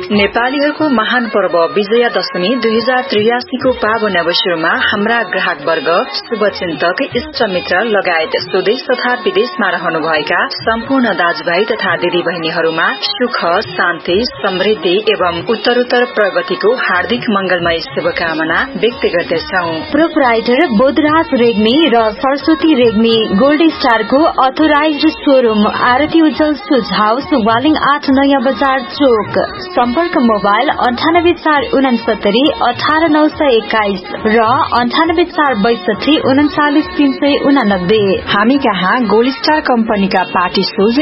नेपालीहरूको महान पर्व विजयादशमी 2083 को पावन अवसरमा हाम्रा ग्राहक वर्ग, शुभचिन्तक, इष्टमित्र लगायत स्वदेश तथा विदेशमा रहनुभएका सम्पूर्ण दाजुभाइ तथा दिदीबहिनीहरूमा सुख, शान्ति, समृद्धि एवं उत्तरोत्तर प्रगतिको हार्दिक मंगलमय शुभकामना व्यक्त गर्दछौं। प्रोपराइटर बोधराज रेग्मी र Saraswati Regmi gold स्टारको authorised showroom आरती उज्जवल सुज हाउस वालिङ 8 नयाँ बजार चोक। सम्पर्क मोबाइल 984669 18921 र 9846 39 389। हामी कहाँ गोल्ड स्टार कम्पनीका पार्टी शूज